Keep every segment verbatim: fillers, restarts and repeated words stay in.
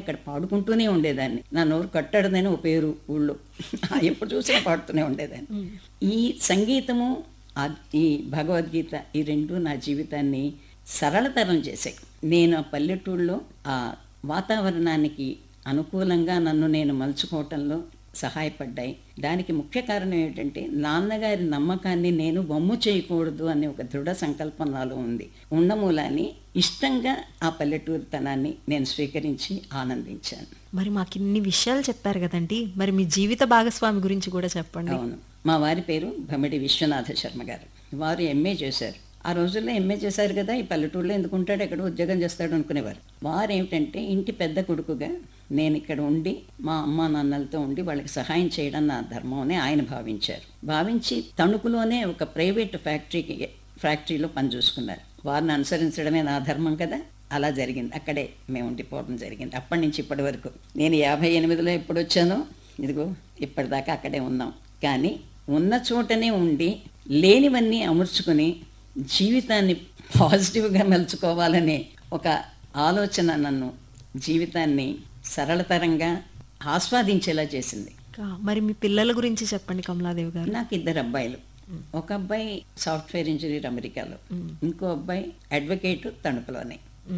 అక్కడ పాడుకుంటూనే ఉండేదాన్ని. నా నోరు కట్టడదని ఒక పేరు ఊళ్ళో. ఎప్పుడు చూసినా పాడుతూనే ఉండేదాన్ని. ఈ సంగీతము ఈ భగవద్గీత ఈ రెండు నా జీవితాన్ని సరళతరం చేశాయి. నేను ఆ పల్లెటూళ్ళలో ఆ వాతావరణానికి అనుకూలంగా నన్ను నేను మలుచుకోవటంలో సహాయపడ్డాయి. దానికి ముఖ్య కారణం ఏంటంటే నాన్నగారి నమ్మకాన్ని నేను వమ్ము చేయకూడదు అనే ఒక దృఢ సంకల్పం నాలో ఉంది. ఉండమూలాన్ని ఇష్టంగా ఆ పల్లెటూరుతనాన్ని నేను స్వీకరించి ఆనందించాను. మరి మాకు ఇన్ని విషయాలు చెప్పారు కదండి, మరి మీ జీవిత భాగస్వామి గురించి కూడా చెప్పండి. అవును, మా వారి పేరు భమిడి విశ్వనాథ శర్మ గారు. వారు ఎంఏ చేశారు. ఆ రోజుల్లో ఎంఏ చేశారు కదా, ఈ పల్లెటూరులో ఎందుకు ఉంటాడు, ఎక్కడో ఉద్యోగం చేస్తాడు అనుకునేవారు. వారు ఏమిటంటే ఇంటి పెద్ద కొడుకుగా నేను ఇక్కడ ఉండి మా అమ్మ నాన్నలతో ఉండి వాళ్ళకి సహాయం చేయడం నా ధర్మం అని ఆయన భావించారు. భావించి తణుకులోనే ఒక ప్రైవేట్ ఫ్యాక్టరీకి ఫ్యాక్టరీలో పనిచూసుకున్నారు. వారిని అనుసరించడమే నా ధర్మం కదా, అలా జరిగింది. అక్కడే మేము ఉండిపోవడం జరిగింది. అప్పటి నుంచి ఇప్పటి వరకు నేను యాభై ఎనిమిదిలో ఎప్పుడు వచ్చానో ఇదిగో ఇప్పటిదాకా అక్కడే ఉన్నాం. కానీ ఉన్న చోటనే ఉండి లేనివన్నీ అమర్చుకుని జీవితాన్ని పాజిటివ్గా మలుచుకోవాలనే ఒక ఆలోచన నన్ను జీవితాన్ని సరళతరంగా ఆస్వాదించేలా చేసింది. మరి మీ పిల్లల గురించి చెప్పండి కమలాదేవి గారు. నాకు ఇద్దరు అబ్బాయిలు. ఒక అబ్బాయి సాఫ్ట్వేర్ ఇంజనీర్ అమెరికాలో, ఇంకో అబ్బాయి అడ్వకేట్ తణుకులోనే.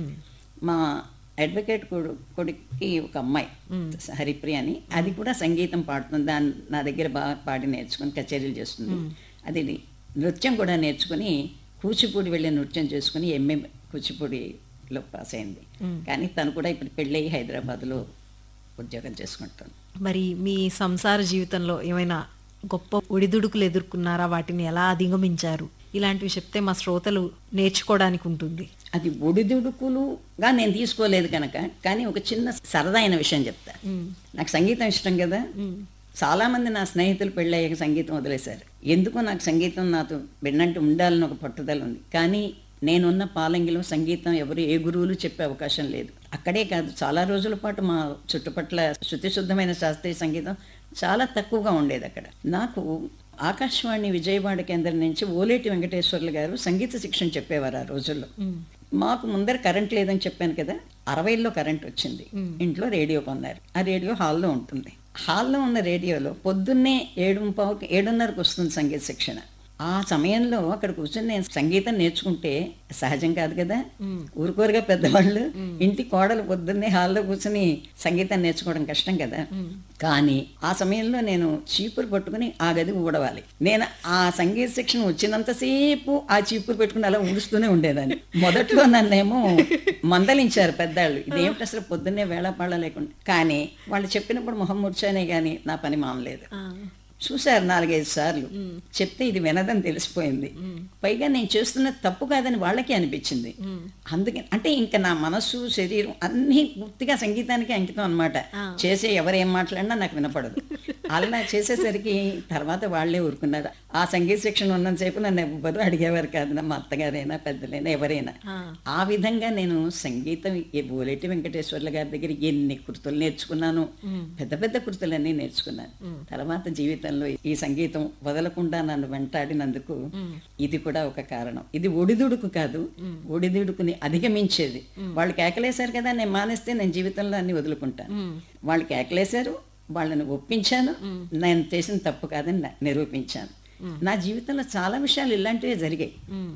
మా అడ్వకేట్ కొడు కొడుక్కి ఒక అమ్మాయి హరిప్రియ అని, అది కూడా సంగీతం పాడుతుంది. దాన్ని నా దగ్గర బాగా పాడి నేర్చుకుని కచేరీలు చేస్తుంది. అది నృత్యం కూడా నేర్చుకుని కూచిపూడి వెళ్ళి నృత్యం చేసుకుని ఎంఏ కూచిపూడిలో పాస్ అయింది. కానీ తను కూడా ఇప్పుడు పెళ్ళయి హైదరాబాద్లో ఉద్యోగం చేసుకుంటాను. మరి మీ సంసార జీవితంలో ఏమైనా గొప్ప ఒడిదుడుకులు ఎదుర్కొన్నారా? వాటిని ఎలా అధిగమించారు? ఇలాంటివి చెప్తే మా శ్రోతలు నేర్చుకోవడానికి ఉంటుంది. అది ఒడిదుడుకులుగా నేను తీసుకోలేదు కనుక, కానీ ఒక చిన్న సరదా అయిన విషయం చెప్తా. నాకు సంగీతం ఇష్టం కదా, చాలా మంది నా స్నేహితులు పెళ్ళయ్యాక సంగీతం వదిలేశారు. ఎందుకో నాకు సంగీతం నాతో విన్నంటూ ఉండాలని ఒక పట్టుదల ఉంది. కానీ నేనున్న పాలంగిలో సంగీతం ఎవరు ఏ గురువులు చెప్పే అవకాశం లేదు. అక్కడే కాదు, చాలా రోజుల పాటు మా చుట్టుపట్ల శృతిశుద్ధమైన శాస్త్రీయ సంగీతం చాలా తక్కువగా ఉండేది అక్కడ. నాకు ఆకాశవాణి విజయవాడ కేంద్రం నుంచి ఓలేటి వెంకటేశ్వర్లు గారు సంగీత శిక్షణ చెప్పేవారు ఆ రోజుల్లో. మాకు ముందర కరెంట్ లేదని చెప్పాను కదా, అరవైలో కరెంట్ వచ్చింది. ఇంట్లో రేడియో కొన్నారు. ఆ రేడియో హాల్లో ఉంటుంది. హాల్లో ఉన్న రేడియోలో పొద్దున్నే ఏడు పావుకి ఏడున్నరకు వస్తుంది సంగీత శిక్షణ. ఆ సమయంలో అక్కడ కూర్చొని నేను సంగీతం నేర్చుకుంటే సహజం కాదు కదా. ఊరుకోరుగా పెద్దవాళ్ళు ఇంటి కోడలు పొద్దున్నే హాల్లో కూర్చొని సంగీతం నేర్చుకోవడం కష్టం కదా. కానీ ఆ సమయంలో నేను చీపురు పట్టుకుని ఆ గది ఊడవాలి. నేను ఆ సంగీత శిక్షణ వచ్చినంతసేపు ఆ చీపురు పెట్టుకుని అలా ఊడుస్తూనే ఉండేదాన్ని. మొదట్లో నన్నేమో మందలించారు పెద్దవాళ్ళు, ఇదేమిటి అసలు పొద్దున్నే వేళాపాళ లేకుండా. కానీ వాళ్ళు చెప్పినప్పుడు మొహం ముర్చానే కానీ నా పని మామలేదు. చూశారు నాలుగైదు సార్లు, చెప్తే ఇది వినదని తెలిసిపోయింది. పైగా నేను చేస్తున్న తప్పు కాదని వాళ్ళకి అనిపించింది. అందుకే అంటే ఇంకా నా మనస్సు శరీరం అన్నీ పూర్తిగా సంగీతానికి అంకితం అనమాట. చేసే ఎవరేం మాట్లాడినా నాకు వినపడదు. అలా చేసేసరికి తర్వాత వాళ్ళే ఊరుకున్నారు. ఆ సంగీత శిక్షణ ఉన్నంతసేపు నన్ను ఎవ్వరూ అడిగేవారు కాదు, మా అత్తగారైనా పెద్దలైనా ఎవరైనా. ఆ విధంగా నేను సంగీతం ఏ ఓలేటి వెంకటేశ్వర్ల గారి దగ్గర ఎన్ని కృతులు నేర్చుకున్నాను, పెద్ద పెద్ద కృతులన్నీ నేర్చుకున్నాను. తర్వాత జీవితంలో ఈ సంగీతం వదలకుండా నన్ను వెంటాడినందుకు ఇది కూడా ఒక కారణం. ఇది ఒడిదుడుకు కాదు, ఒడిదుడుకుని అధిగమించేది. వాళ్ళు కేకలేశారు కదా, నేను మానేస్తే నేను జీవితంలో అన్ని వదులుకుంటాను. వాళ్ళు కేకలేశారు, వాళ్ళని ఒప్పించాను, నేను చేసిన తప్పు కాదని నిరూపించాను. నా జీవితంలో చాలా విషయాలు ఇలాంటివే జరిగాయి.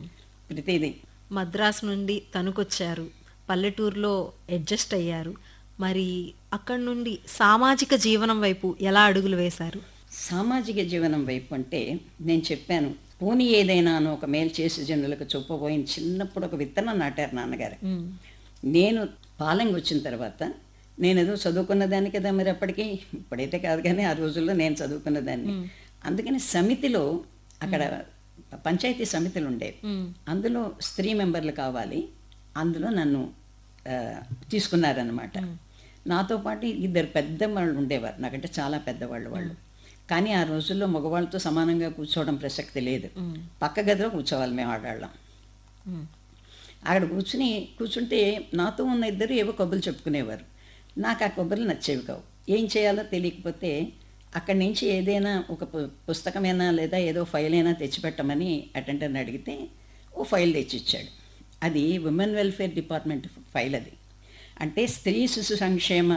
ప్రతిదీ మద్రాసు నుండి తణుకొచ్చారు, పల్లెటూరులో అడ్జస్ట్ అయ్యారు. మరి అక్కడి నుండి సామాజిక జీవనం వైపు ఎలా అడుగులు వేశారు? సామాజిక జీవనం వైపు అంటే నేను చెప్పాను, పోనీ ఏదైనా అని ఒక మేలు చేసి జనులకు చూపబోయిన చిన్నప్పుడు ఒక విత్తనం నాటారు నాన్నగారు. నేను పాలెంగి వచ్చిన తర్వాత నేను ఏదో చదువుకున్నదాన్ని కదా, మరి అప్పటికి ఇప్పుడైతే కాదు కానీ ఆ రోజుల్లో నేను చదువుకున్నదాన్ని. అందుకని సమితిలో అక్కడ పంచాయతీ సమితులు ఉండేవి, అందులో స్త్రీ మెంబర్లు కావాలి, అందులో నన్ను తీసుకున్నారనమాట. నాతో పాటు ఇద్దరు పెద్ద వాళ్ళు ఉండేవారు, నాకంటే చాలా పెద్దవాళ్ళు వాళ్ళు. కానీ ఆ రోజుల్లో మగవాళ్ళతో సమానంగా కూర్చోవడం ప్రసక్తి లేదు. పక్క గదిలో కూర్చోవాలి మేము ఆడాళ్ళం. అక్కడ కూర్చుని కూర్చుంటే నాతో ఉన్న ఇద్దరు ఏవో కబుర్లు చెప్పుకునేవారు. నాకు ఆ కబుర్లు నచ్చేవి కావు. ఏం చేయాలో తెలియకపోతే అక్కడి నుంచి ఏదైనా ఒక పుస్తకమైనా లేదా ఏదో ఫైల్ అయినా తెచ్చిపెట్టమని అటెండర్ని అడిగితే ఓ ఫైల్ తెచ్చిచ్చాడు. అది ఉమెన్ వెల్ఫేర్ డిపార్ట్మెంట్ ఫైల్. అది అంటే స్త్రీ శిశు సంక్షేమ